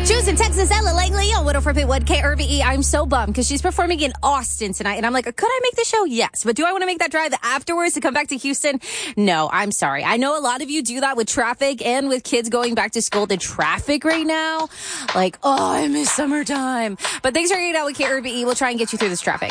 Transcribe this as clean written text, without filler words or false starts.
Juice in Texas, Ella Langley on 104.1 KRVE. I'm so bummed because she's performing in Austin tonight. And I'm like, could I make the show? Yes. But do I want to make that drive afterwards to come back to Houston? No, I'm sorry. I know a lot of you do that with traffic and with kids going back to school. The traffic right now, like, oh, I miss summertime. But thanks for hanging out with KRVE. We'll try and get you through this traffic.